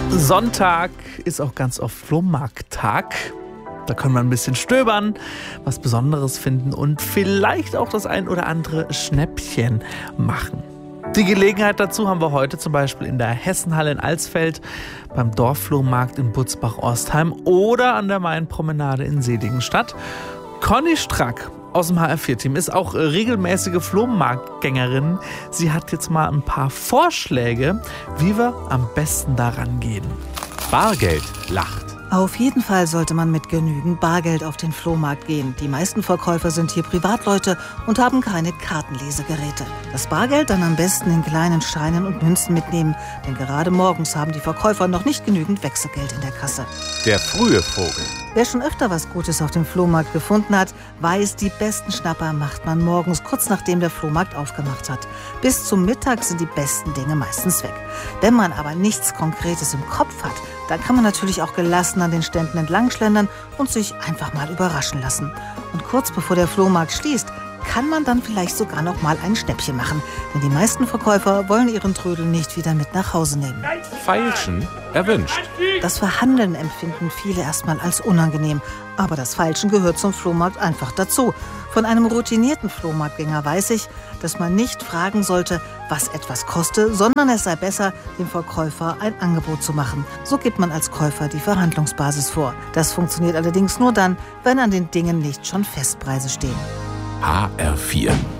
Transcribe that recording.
Sonntag ist auch ganz oft Flohmarkttag. Da können wir ein bisschen stöbern, was Besonderes finden und vielleicht auch das ein oder andere Schnäppchen machen. Die Gelegenheit dazu haben wir heute zum Beispiel in der Hessenhalle in Alsfeld, beim Dorfflohmarkt in Butzbach-Ostheim oder an der Mainpromenade in Seligenstadt. Conny Strack aus dem HR4-Team ist auch regelmäßige Flohmarktgängerin. Sie hat jetzt mal ein paar Vorschläge, wie wir am besten daran gehen. Bargeld lacht. Auf jeden Fall sollte man mit genügend Bargeld auf den Flohmarkt gehen. Die meisten Verkäufer sind hier Privatleute und haben keine Kartenlesegeräte. Das Bargeld dann am besten in kleinen Scheinen und Münzen mitnehmen, denn gerade morgens haben die Verkäufer noch nicht genügend Wechselgeld in der Kasse. Der frühe Vogel. Wer schon öfter was Gutes auf dem Flohmarkt gefunden hat, weiß, die besten Schnapper macht man morgens, kurz nachdem der Flohmarkt aufgemacht hat. Bis zum Mittag sind die besten Dinge meistens weg. Wenn man aber nichts Konkretes im Kopf hat, dann kann man natürlich auch gelassen an den Ständen entlang schlendern und sich einfach mal überraschen lassen. Und kurz bevor der Flohmarkt schließt, kann man dann vielleicht sogar noch mal ein Schnäppchen machen. Denn die meisten Verkäufer wollen ihren Trödel nicht wieder mit nach Hause nehmen. Feilschen erwünscht. Das Verhandeln empfinden viele erstmal als unangenehm. Aber das Feilschen gehört zum Flohmarkt einfach dazu. Von einem routinierten Flohmarktgänger weiß ich, dass man nicht fragen sollte, was etwas koste, sondern es sei besser, dem Verkäufer ein Angebot zu machen. So gibt man als Käufer die Verhandlungsbasis vor. Das funktioniert allerdings nur dann, wenn an den Dingen nicht schon Festpreise stehen. HR4